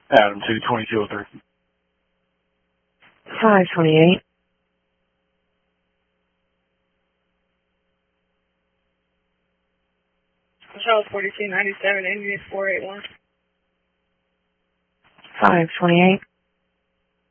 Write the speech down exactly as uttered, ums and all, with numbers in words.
Adam two, twenty-two oh three. five twenty-eight. Charles forty-two ninety-seven, Indian four eight one. five twenty-eight.